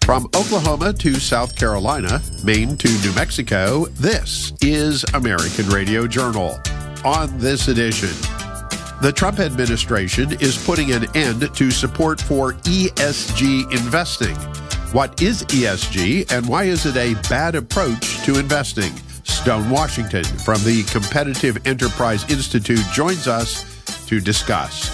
From Oklahoma to South Carolina, Maine to New Mexico, this is American Radio Journal. On this edition, the Trump administration is putting an end to support for ESG investing. What is ESG and why is it a bad approach to investing? Stone Washington from the Competitive Enterprise Institute joins us to discuss.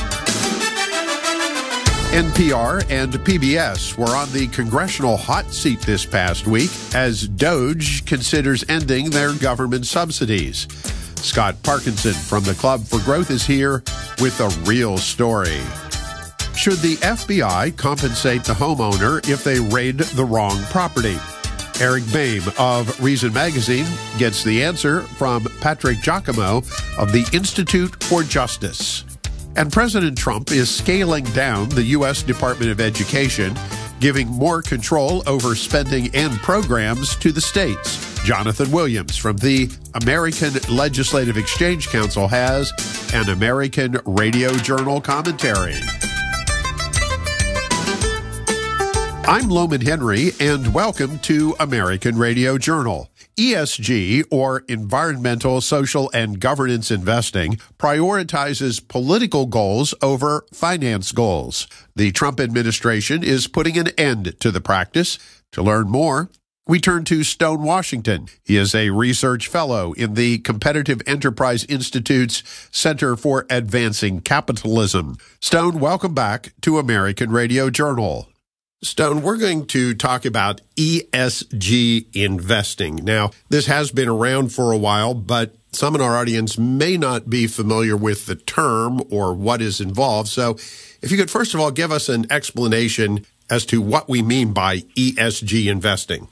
NPR and PBS were on the congressional hot seat this past week as DOGE considers ending their government subsidies. Scott Parkinson from the Club for Growth is here with a real story. Should the FBI compensate the homeowner if they raid the wrong property? Eric Boehm of Reason Magazine gets the answer from Patrick Giacomo of the Institute for Justice. And President Trump is scaling down the U.S. Department of Education, giving more control over spending and programs to the states. Jonathan Williams from the American Legislative Exchange Council has an American Radio Journal commentary. I'm Loman Henry, and welcome to American Radio Journal. ESG, or Environmental, Social, and Governance Investing, prioritizes political goals over finance goals. The Trump administration is putting an end to the practice. To learn more, we turn to Stone Washington. He is a research fellow in the Competitive Enterprise Institute's Center for Advancing Capitalism. Stone, welcome back to American Radio Journal. Stone, we're going to talk about ESG investing. Now, this has been around for a while, but some in our audience may not be familiar with the term or what is involved. So if you could first of all give us an explanation as to what we mean by ESG investing.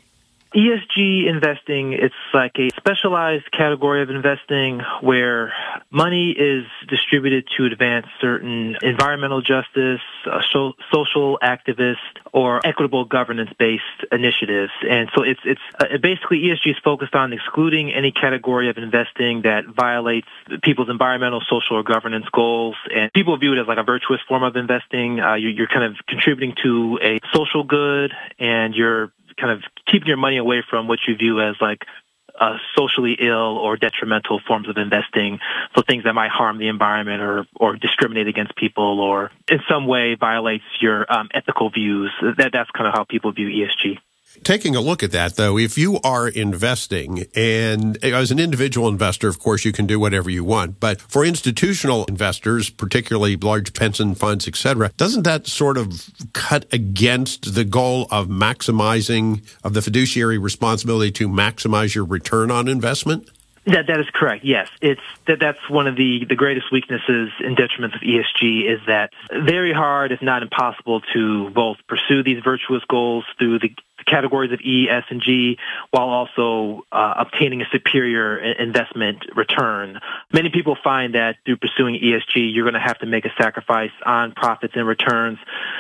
ESG investing, it's like a specialized category of investing where money is distributed to advance certain environmental justice, social activist, or equitable governance-based initiatives. And so it's basically ESG is focused on excluding any category of investing that violates people's environmental, social, or governance goals. And people view it as like a virtuous form of investing. You're kind of contributing to a social good, and you're kind of keeping your money away from what you view as like socially ill or detrimental forms of investing. So things that might harm the environment or discriminate against people or in some way violates your ethical views. That's kind of how people view ESG. Taking a look at that, though, if you are investing, and as an individual investor, of course, you can do whatever you want. But for institutional investors, particularly large pension funds, et cetera, doesn't that sort of cut against the goal of of the fiduciary responsibility to maximize your return on investment? That is correct. Yes, that's one of the greatest weaknesses and detriments of ESG is that very hard, if not impossible, to both pursue these virtuous goals through the categories of E, S, and G, while also obtaining a superior investment return. Many people find that through pursuing ESG, you're going to have to make a sacrifice on profits and returns,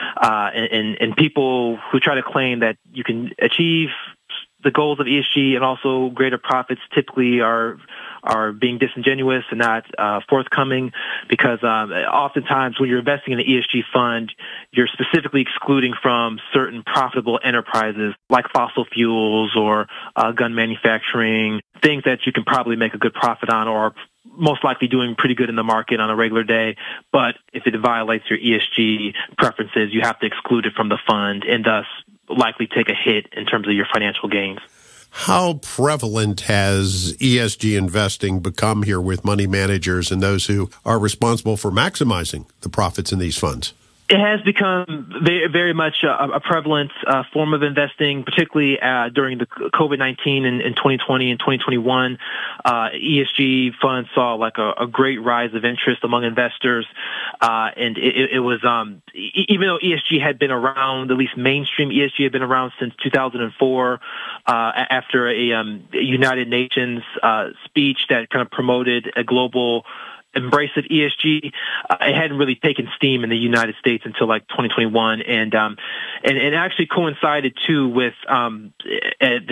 and people who try to claim that you can achieve the goals of ESG and also greater profits typically are being disingenuous and not forthcoming because oftentimes when you're investing in an ESG fund, you're specifically excluding from certain profitable enterprises like fossil fuels or gun manufacturing, things that you can probably make a good profit on or are most likely doing pretty good in the market on a regular day. But if it violates your ESG preferences, you have to exclude it from the fund and thus likely take a hit in terms of your financial gains. How prevalent has ESG investing become here with money managers and those who are responsible for maximizing the profits in these funds? It has become very, very much a prevalent form of investing, particularly during the COVID-19 in 2020 and 2021. ESG funds saw like a great rise of interest among investors, and it was even though ESG had been around, at least mainstream ESG had been around since 2004, after a United Nations speech that kind of promoted a global embrace of ESG. It hadn't really taken steam in the United States until like 2021, and it actually coincided too with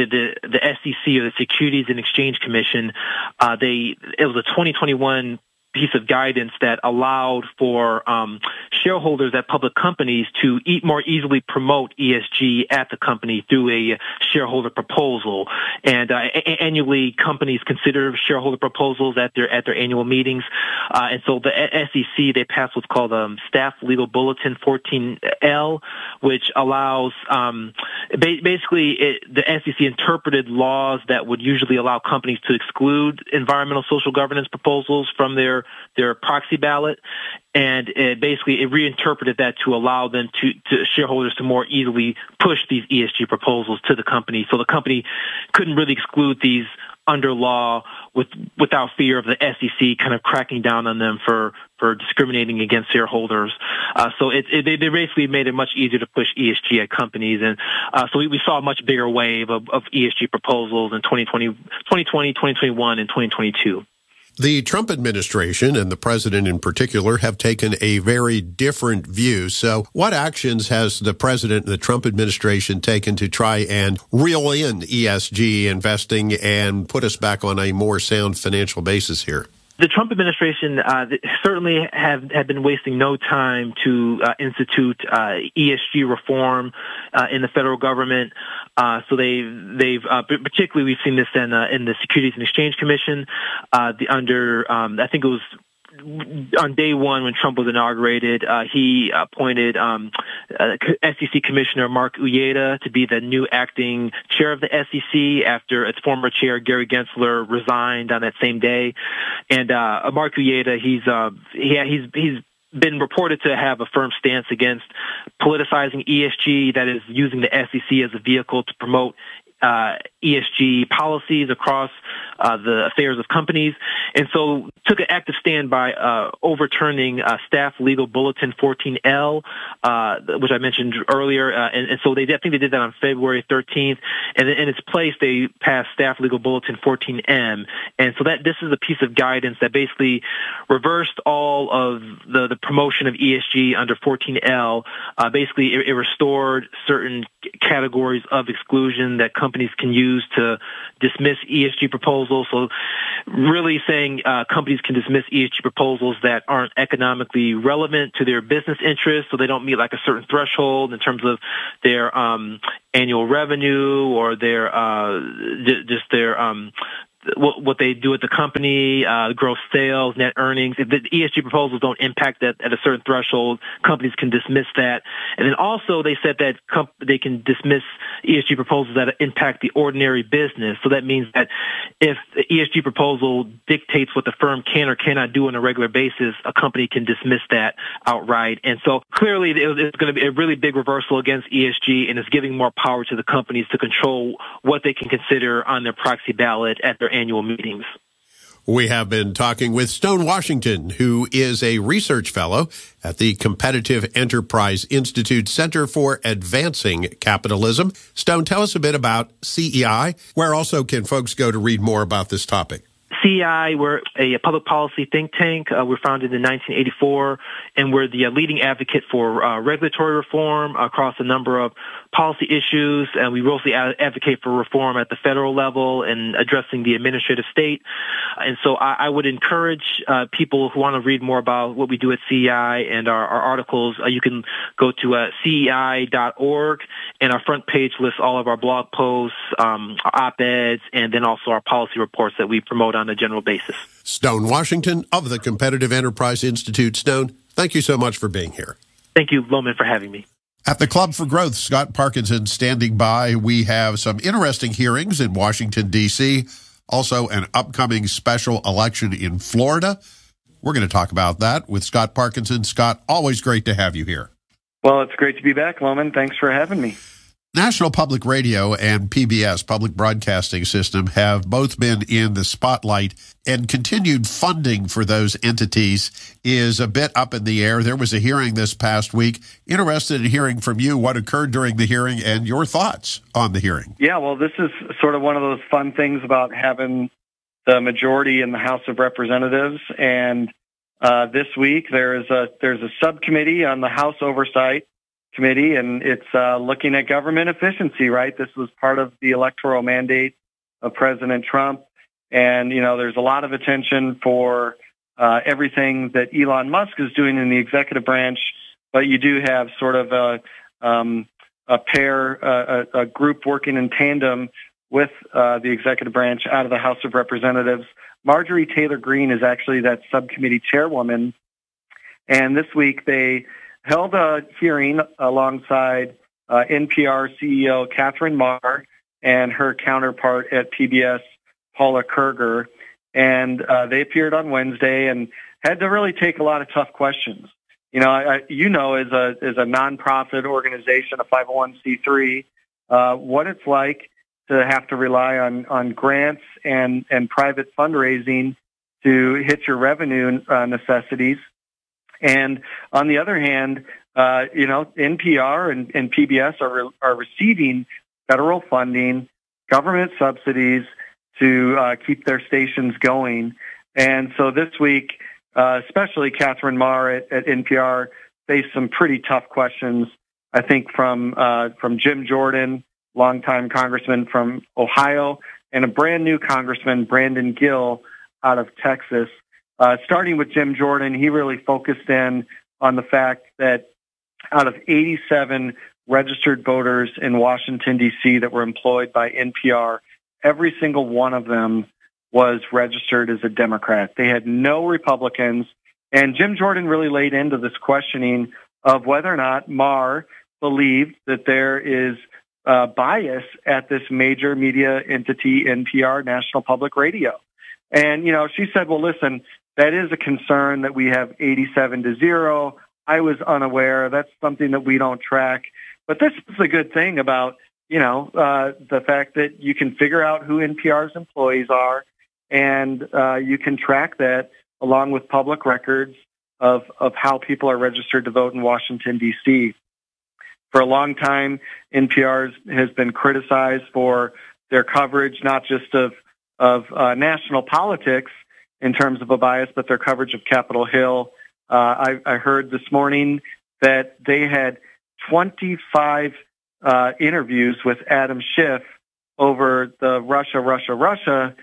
the SEC, or the Securities and Exchange Commission. It was a 2021 piece of guidance that allowed for shareholders at public companies to more easily promote ESG at the company through a shareholder proposal. And annually, companies consider shareholder proposals at their annual meetings. And so the SEC, they passed what's called Staff Legal Bulletin 14L, which allows basically the SEC interpreted laws that would usually allow companies to exclude environmental social governance proposals from their proxy ballot, and it reinterpreted that to allow them to shareholders to more easily push these ESG proposals to the company. So the company couldn't really exclude these under law without fear of the SEC kind of cracking down on them for discriminating against shareholders. So they basically made it much easier to push ESG at companies. And so we saw a much bigger wave of ESG proposals in 2020, 2021, and 2022. The Trump administration and the president in particular have taken a very different view. So what actions has the president and the Trump administration taken to try and reel in ESG investing and put us back on a more sound financial basis here? The Trump administration certainly have been wasting no time to institute ESG reform in the federal government. So they've particularly we've seen this in the Securities and Exchange Commission I think it was on day one when Trump was inaugurated, he appointed SEC Commissioner Mark Uyeda to be the new acting chair of the SEC after its former chair Gary Gensler resigned on that same day. And Mark Uyeda, he's been reported to have a firm stance against politicizing ESG, that is, using the SEC as a vehicle to promote ESG policies across the affairs of companies, and so took an active stand by overturning Staff Legal Bulletin 14L, which I mentioned earlier, and so I think they did that on February 13th, and in its place they passed Staff Legal Bulletin 14M, and so this is a piece of guidance that basically reversed all of the promotion of ESG under 14L. Basically, it restored certain categories of exclusion that companies can use to dismiss ESG proposals. So really saying companies can dismiss ESG proposals that aren't economically relevant to their business interests, so they don't meet like a certain threshold in terms of their annual revenue or their what they do at the company, gross sales, net earnings. If the ESG proposals don't impact that at a certain threshold, companies can dismiss that. And then also they said that they can dismiss ESG proposals that impact the ordinary business. So that means that if the ESG proposal dictates what the firm can or cannot do on a regular basis, a company can dismiss that outright. And so clearly it's going to be a really big reversal against ESG, and it's giving more power to the companies to control what they can consider on their proxy ballot at their annual meetings. We have been talking with Stone Washington, who is a research fellow at the Competitive Enterprise Institute Center for Advancing Capitalism. Stone, tell us a bit about CEI. Where also can folks go to read more about this topic? CEI, we're a public policy think tank. We're founded in 1984, and we're the leading advocate for regulatory reform across a number of policy issues, and we mostly advocate for reform at the federal level and addressing the administrative state. And so I would encourage people who want to read more about what we do at CEI and our articles. You can go to CEI.org, and our front page lists all of our blog posts, op-eds, and then also our policy reports that we promote on a general basis. Stone Washington of the Competitive Enterprise Institute. Stone, thank you so much for being here. Thank you, Loman, for having me. At the Club for Growth, Scott Parkinson standing by. We have some interesting hearings in Washington, D.C., also an upcoming special election in Florida. We're going to talk about that with Scott Parkinson. Scott, always great to have you here. Well, it's great to be back, Loman. Thanks for having me. National Public Radio and PBS, Public Broadcasting System, have both been in the spotlight, and continued funding for those entities is a bit up in the air. There was a hearing this past week. Interested in hearing from you what occurred during the hearing and your thoughts on the hearing. Yeah, well, this is sort of one of those fun things about having the majority in the House of Representatives. And this week there's a subcommittee on the House Oversight Committee, and it's looking at government efficiency, right? This was part of the electoral mandate of President Trump. And, there's a lot of attention for everything that Elon Musk is doing in the executive branch, but you do have sort of a group working in tandem with the executive branch out of the House of Representatives. Marjorie Taylor Greene is actually that subcommittee chairwoman. And this week they held a hearing alongside NPR CEO Catherine Maher and her counterpart at PBS, Paula Kerger. And they appeared on Wednesday and had to really take a lot of tough questions. You know, as a nonprofit organization, a 501c3, what it's like to have to rely on grants and private fundraising to hit your revenue necessities. And on the other hand, NPR and PBS are receiving federal funding, government subsidies to keep their stations going. And so this week, especially Catherine Maher at NPR faced some pretty tough questions, I think, from Jim Jordan, longtime congressman from Ohio, and a brand new congressman, Brandon Gill, out of Texas. Starting with Jim Jordan, he really focused in on the fact that out of 87 registered voters in Washington, D.C. that were employed by NPR, every single one of them was registered as a Democrat. They had no Republicans. And Jim Jordan really laid into this questioning of whether or not Maher believed that there is bias at this major media entity, NPR, National Public Radio. And, she said, well, listen, that is a concern that we have 87-0. I was unaware. That's something that we don't track. But this is a good thing about, the fact that you can figure out who NPR's employees are, and you can track that along with public records of how people are registered to vote in Washington, D.C. For a long time, NPR has been criticized for their coverage, not just of national politics in terms of a bias, but their coverage of Capitol Hill. I heard this morning that they had 25 interviews with Adam Schiff over the Russia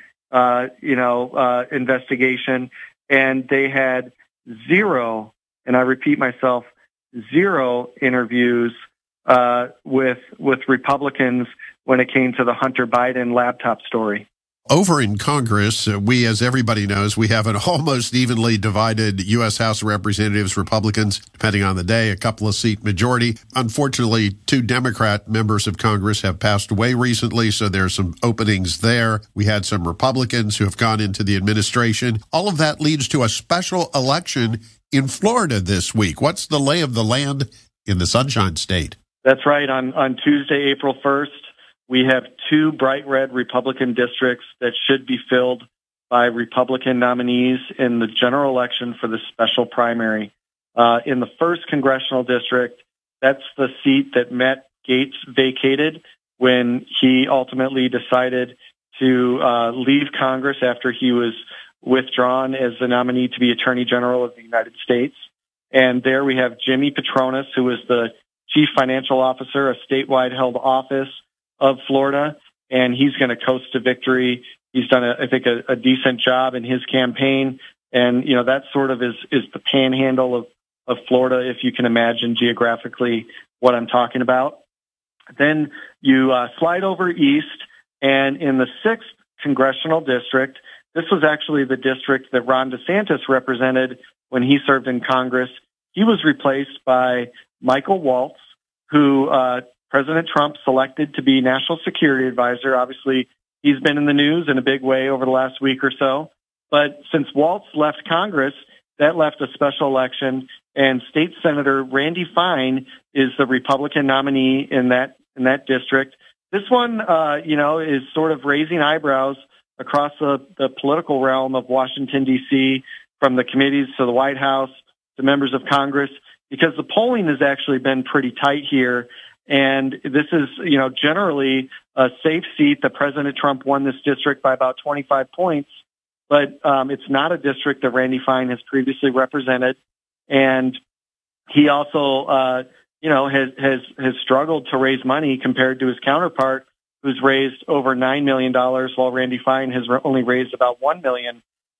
investigation, and they had zero, and I repeat myself, zero interviews with Republicans when it came to the Hunter Biden laptop story. Over in Congress, we, as everybody knows, we have an almost evenly divided U.S. House of Representatives, Republicans, depending on the day, a couple of seat majority. Unfortunately, 2 Democrat members of Congress have passed away recently, so there's some openings there. We had some Republicans who have gone into the administration. All of that leads to a special election in Florida this week. What's the lay of the land in the Sunshine State? That's right. On Tuesday, April 1st, we have 2 bright red Republican districts that should be filled by Republican nominees in the general election for the special primary. In the 1st congressional district, that's the seat that Matt Gaetz vacated when he ultimately decided to leave Congress after he was withdrawn as the nominee to be Attorney General of the United States. And there we have Jimmy Patronis, who is the Chief Financial Officer, a statewide held office of Florida, and he's going to coast to victory. He's done, I think, a decent job in his campaign, and that sort of is the panhandle of Florida, if you can imagine geographically what I'm talking about. Then you slide over east, and in the 6th congressional district, this was actually the district that Ron DeSantis represented when he served in Congress. He was replaced by Michael Waltz, who President Trump selected to be National Security Advisor. Obviously, he's been in the news in a big way over the last week or so. But since Waltz left Congress, that left a special election, and State Senator Randy Fine is the Republican nominee in that district. This one, is sort of raising eyebrows across the political realm of Washington, D.C., from the committees to the White House to members of Congress, because the polling has actually been pretty tight here. And this is, generally a safe seat that President Trump won this district by about 25 points. But it's not a district that Randy Fine has previously represented. And he also, has struggled to raise money compared to his counterpart, who's raised over $9 million, while Randy Fine has only raised about $1 million.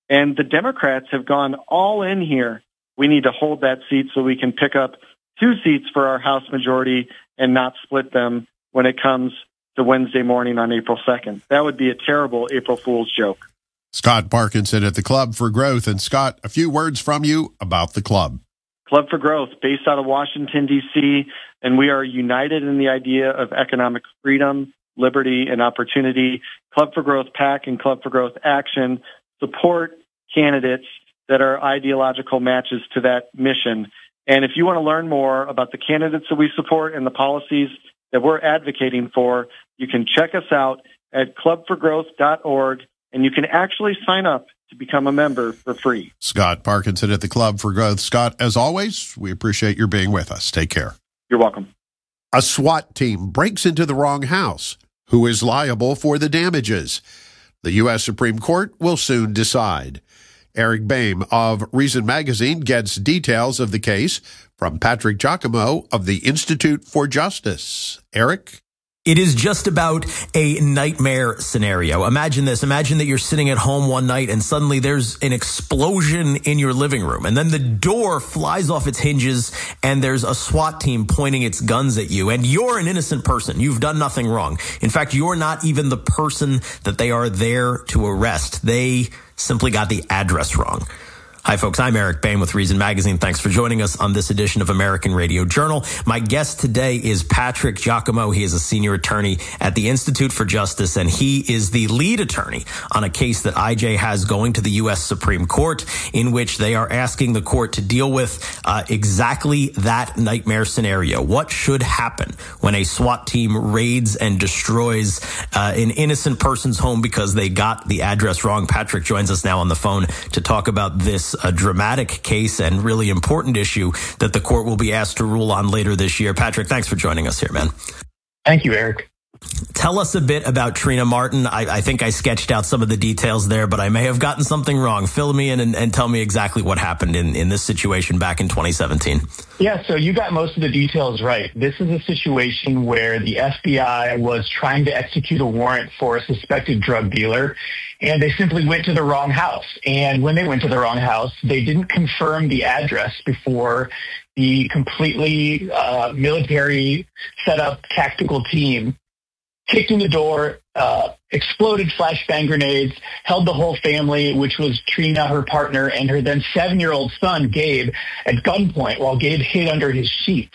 And the Democrats have gone all in here. We need to hold that seat so we can pick up 2 seats for our House majority and not split them when it comes to Wednesday morning on April 2nd. That would be a terrible April Fool's joke. Scott Parkinson at the Club for Growth. And Scott, a few words from you about the club. Club for Growth, based out of Washington, D.C., and we are united in the idea of economic freedom, liberty, and opportunity. Club for Growth PAC and Club for Growth Action support candidates that are ideological matches to that mission. And if you want to learn more about the candidates that we support and the policies that we're advocating for, you can check us out at clubforgrowth.org, and you can actually sign up to become a member for free. Scott Parkinson at the Club for Growth. Scott, as always, we appreciate your being with us. Take care. You're welcome. A SWAT team breaks into the wrong house. Who is liable for the damages? The U.S. Supreme Court will soon decide. Eric Boehm of Reason Magazine gets details of the case from Patrick Giacomo of the Institute for Justice. Eric? It is just about a nightmare scenario. Imagine this. Imagine that you're sitting at home one night and suddenly there's an explosion in your living room. And then the door flies off its hinges and there's a SWAT team pointing its guns at you. And you're an innocent person. You've done nothing wrong. In fact, you're not even the person that they are there to arrest. They simply got the address wrong. Hi, folks. I'm Eric Boehm with Reason Magazine. Thanks for joining us on this edition of American Radio Journal. My guest today is Patrick Giacomo. He is a senior attorney at the Institute for Justice, and he is the lead attorney on a case that IJ has going to the U.S. Supreme Court, in which they are asking the court to deal with exactly that nightmare scenario. What should happen when a SWAT team raids and destroys an innocent person's home because they got the address wrong? Patrick joins us now on the phone to talk about this a dramatic case and really important issue that the court will be asked to rule on later this year. Patrick, thanks for joining us here, man. Thank you, Eric. Tell us a bit about Trina Martin. I think I sketched out some of the details there, but I may have gotten something wrong. Fill me in and tell me exactly what happened in this situation back in 2017. Yeah, so you got most of the details right. This is a situation where the FBI was trying to execute a warrant for a suspected drug dealer, and they simply went to the wrong house. And when they went to the wrong house, they didn't confirm the address before the completely military set-up tactical team kicked in the door, exploded flashbang grenades, held the whole family, which was Trina, her partner, and her then 7-year-old son, Gabe, at gunpoint while Gabe hid under his sheets.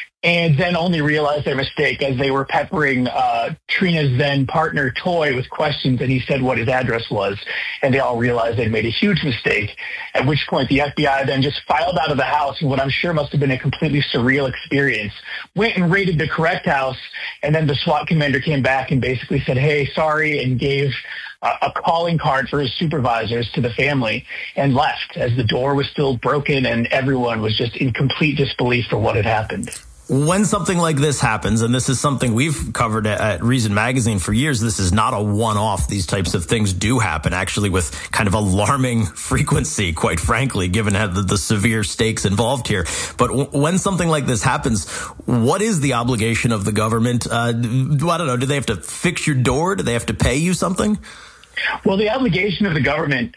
And then only realized their mistake as they were peppering Trina's then partner, Toy, with questions, and he said what his address was. And they all realized they'd made a huge mistake, at which point the FBI then just filed out of the house in what I'm sure must have been a completely surreal experience, went and raided the correct house, and then the SWAT commander came back and basically said, hey, sorry, and gave a calling card for his supervisors to the family and left as the door was still broken and everyone was just in complete disbelief for what had happened. When something like this happens, and this is something we've covered at Reason Magazine for years, this is not a one-off. These types of things do happen, actually, with kind of alarming frequency, quite frankly, given the severe stakes involved here. But when something like this happens, what is the obligation of the government? I don't know. Do they have to fix your door? Do they have to pay you something? Well, the obligation of the government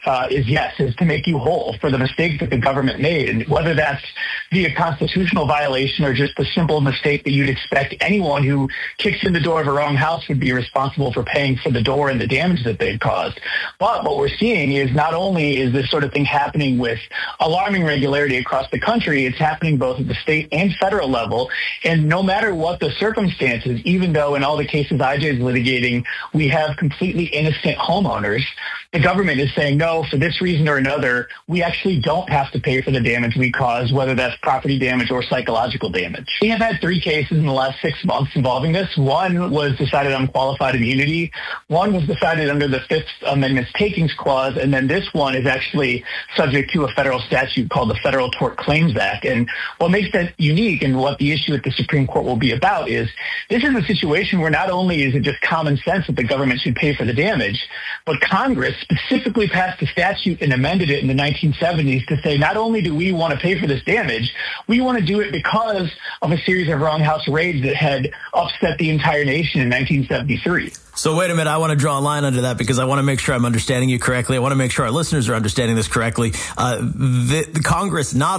is to make you whole for the mistake that the government made. And whether that's via constitutional violation or just a simple mistake that you'd expect anyone who kicks in the door of a wrong house would be responsible for paying for the door and the damage that they've caused. But what we're seeing is not only is this sort of thing happening with alarming regularity across the country, it's happening both at the state and federal level. And no matter what the circumstances, even though in all the cases IJ is litigating, we have completely innocent homeowners, the government is saying, no, for this reason or another, we actually don't have to pay for the damage we cause, whether that's property damage or psychological damage. We have had 3 cases in the last 6 months involving this. One was decided on qualified immunity. One was decided under the Fifth Amendment's takings clause. And then this one is actually subject to a federal statute called the Federal Tort Claims Act. And what makes that unique and what the issue at the Supreme Court will be about is this is a situation where not only is it just common sense that the government should pay for the damage, but Congress specifically passed a statute and amended it in the 1970s to say not only do we want to pay for this damage, we want to do it because of a series of wrong house raids that had upset the entire nation in 1973. So wait a minute, I want to draw a line under that because I want to make sure I'm understanding you correctly. I want to make sure our listeners are understanding this correctly. The Congress, not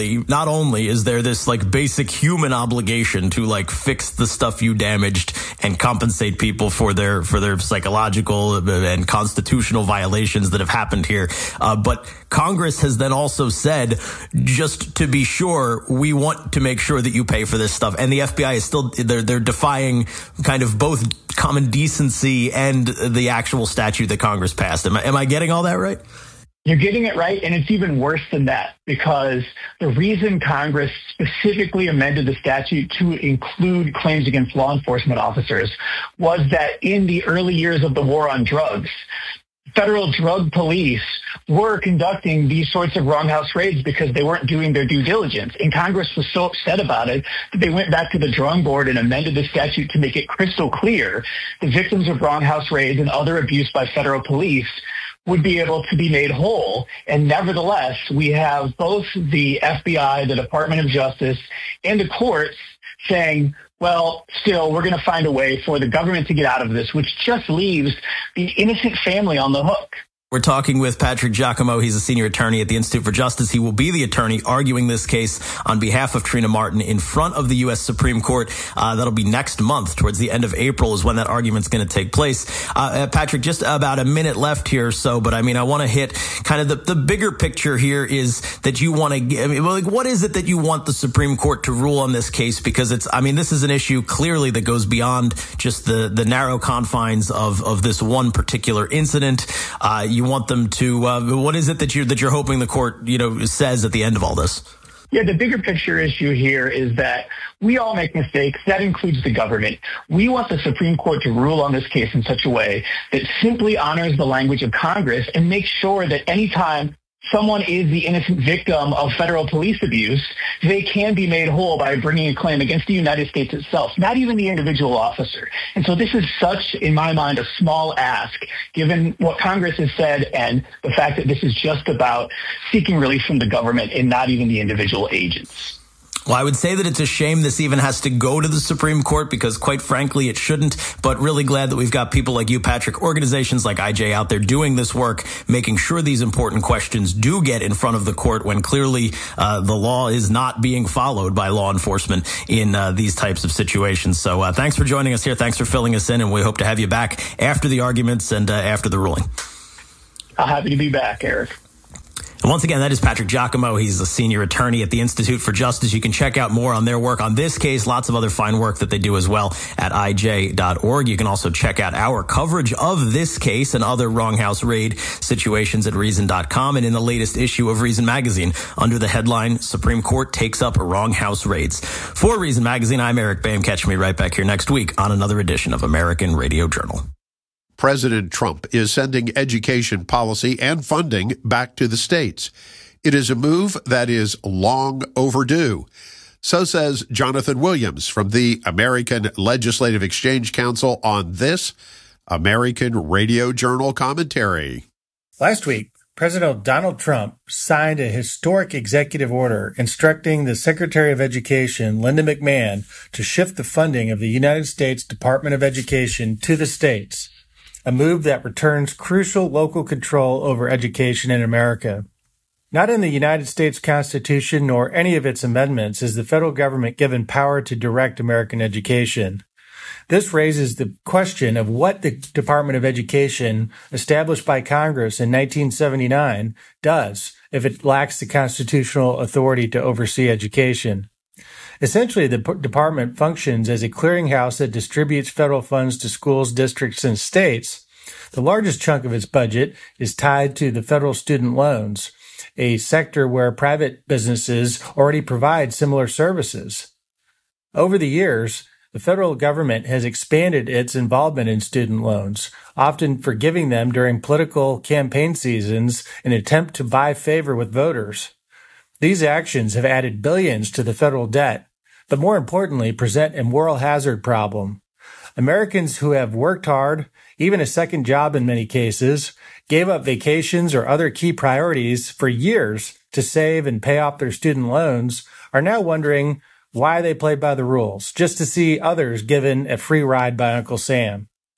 only is there this like basic human obligation to like fix the stuff you damaged and compensate people for their psychological and constitutional violations that have happened here, but Congress has then also said, just to be sure, we want to make sure that you pay for this stuff. And the FBI is still, they're defying kind of both common decency and the actual statute that Congress passed. Am I getting all that right? You're getting it right, and it's even worse than that, because the reason Congress specifically amended the statute to include claims against law enforcement officers was that in the early years of the war on drugs, federal drug police were conducting these sorts of wronghouse raids because they weren't doing their due diligence. And Congress was so upset about it that they went back to the drawing board and amended the statute to make it crystal clear the victims of wronghouse raids and other abuse by federal police would be able to be made whole. And nevertheless, we have both the FBI, the Department of Justice, and the courts saying, well, still, we're going to find a way for the government to get out of this, which just leaves the innocent family on the hook. We're talking with Patrick Giacomo. He's a senior attorney at the Institute for Justice. He will be the attorney arguing this case on behalf of Trina Martin in front of the U.S. Supreme Court. That'll be next month. Towards the end of April is when that argument's going to take place. Patrick, just about a minute left here or so, but I mean, I want to hit kind of the bigger picture here is that you want to, what is it that you want the Supreme Court to rule on this case? Because this is an issue clearly that goes beyond just the narrow confines of this one particular incident. You want them to, what is it that you're hoping the court, says at the end of all this? Yeah, the bigger picture issue here is that we all make mistakes. That includes the government. We want the Supreme Court to rule on this case in such a way that simply honors the language of Congress and makes sure that anytime someone is the innocent victim of federal police abuse, they can be made whole by bringing a claim against the United States itself, not even the individual officer. And so this is such, in my mind, a small ask, given what Congress has said and the fact that this is just about seeking relief from the government and not even the individual agents. Well, I would say that it's a shame this even has to go to the Supreme Court because, quite frankly, it shouldn't. But really glad that we've got people like you, Patrick, organizations like IJ out there doing this work, making sure these important questions do get in front of the court when clearly the law is not being followed by law enforcement in these types of situations. So thanks for joining us here. Thanks for filling us in. And we hope to have you back after the arguments and after the ruling. I'm happy to be back, Eric. And once again, that is Patrick Giacomo. He's a senior attorney at the Institute for Justice. You can check out more on their work on this case, lots of other fine work that they do as well at ij.org. You can also check out our coverage of this case and other wronghouse raid situations at Reason.com and in the latest issue of Reason Magazine under the headline, Supreme Court Takes Up Wronghouse Raids. For Reason Magazine, I'm Eric Boehm. Catch me right back here next week on another edition of American Radio Journal. President Trump is sending education policy and funding back to the states. It is a move that is long overdue. So says Jonathan Williams from the American Legislative Exchange Council on this American Radio Journal commentary. Last week, President Donald Trump signed a historic executive order instructing the Secretary of Education, Linda McMahon, to shift the funding of the United States Department of Education to the states, a move that returns crucial local control over education in America. Not in the United States Constitution nor any of its amendments is the federal government given power to direct American education. This raises the question of what the Department of Education, established by Congress in 1979, does if it lacks the constitutional authority to oversee education. Essentially, the department functions as a clearinghouse that distributes federal funds to schools, districts, and states. The largest chunk of its budget is tied to the federal student loans, a sector where private businesses already provide similar services. Over the years, the federal government has expanded its involvement in student loans, often forgiving them during political campaign seasons in an attempt to buy favor with voters. These actions have added billions to the federal debt, but more importantly, present a moral hazard problem. Americans who have worked hard, even a second job in many cases, gave up vacations or other key priorities for years to save and pay off their student loans, are now wondering why they played by the rules, just to see others given a free ride by Uncle Sam.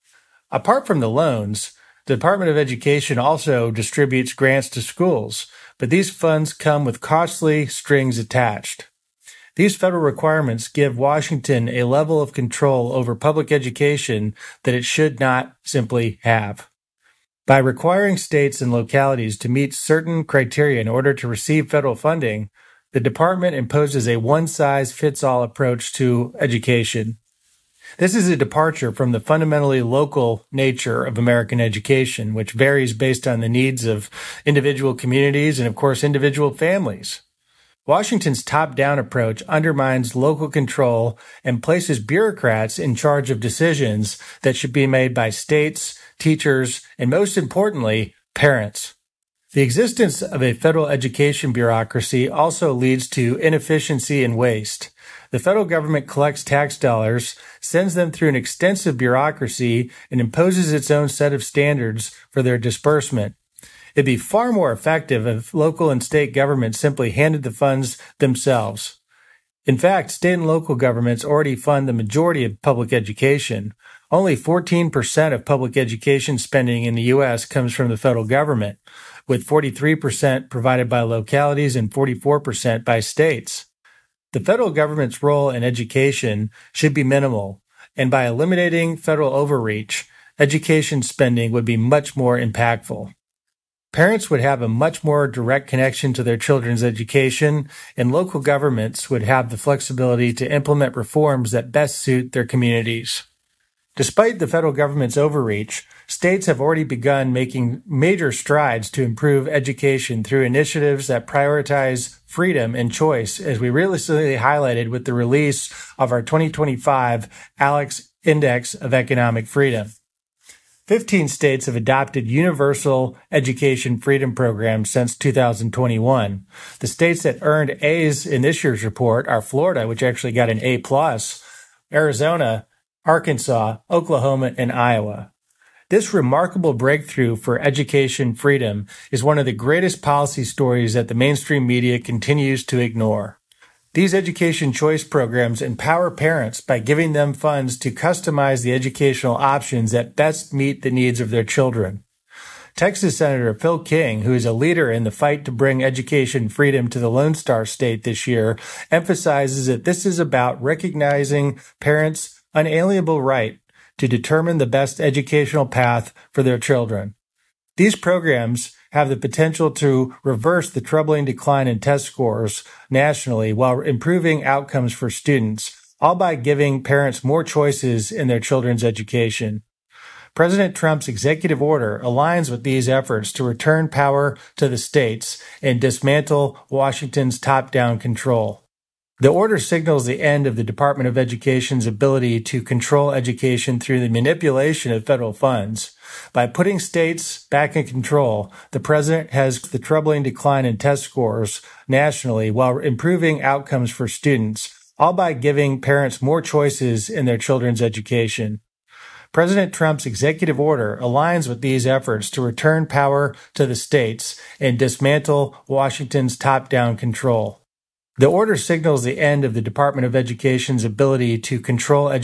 Apart from the loans, the Department of Education also distributes grants to schools, but these funds come with costly strings attached. These federal requirements give Washington a level of control over public education that it should not simply have. By requiring states and localities to meet certain criteria in order to receive federal funding, the department imposes a one-size-fits-all approach to education. This is a departure from the fundamentally local nature of American education, which varies based on the needs of individual communities and, of course, individual families. Washington's top-down approach undermines local control and places bureaucrats in charge of decisions that should be made by states, teachers, and most importantly, parents. The existence of a federal education bureaucracy also leads to inefficiency and waste. The federal government collects tax dollars, sends them through an extensive bureaucracy, and imposes its own set of standards for their disbursement. It'd be far more effective if local and state governments simply handed the funds themselves. In fact, state and local governments already fund the majority of public education. Only 14% of public education spending in the U.S. comes from the federal government, with 43% provided by localities and 44% by states. The federal government's role in education should be minimal, and by eliminating federal overreach, education spending would be much more impactful. Parents would have a much more direct connection to their children's education, and local governments would have the flexibility to implement reforms that best suit their communities. Despite the federal government's overreach, states have already begun making major strides to improve education through initiatives that prioritize freedom and choice, as we recently highlighted with the release of our 2025 ALEC Index of Economic Freedom. 15 states have adopted universal education freedom programs since 2021. The states that earned A's in this year's report are Florida, which actually got an A+, Arizona, Arkansas, Oklahoma, and Iowa. This remarkable breakthrough for education freedom is one of the greatest policy stories that the mainstream media continues to ignore. These education choice programs empower parents by giving them funds to customize the educational options that best meet the needs of their children. Texas Senator Phil King, who is a leader in the fight to bring education freedom to the Lone Star State this year, emphasizes that this is about recognizing parents' unalienable right to determine the best educational path for their children. These programs have the potential to reverse the troubling decline in test scores nationally while improving outcomes for students, all by giving parents more choices in their children's education. President Trump's executive order aligns with these efforts to return power to the states and dismantle Washington's top-down control. The order signals the end of the Department of Education's ability to control education through the manipulation of federal funds. By putting states back in control, the president has the troubling decline in test scores nationally while improving outcomes for students, all by giving parents more choices in their children's education. President Trump's executive order aligns with these efforts to return power to the states and dismantle Washington's top-down control. The order signals the end of the Department of Education's ability to control education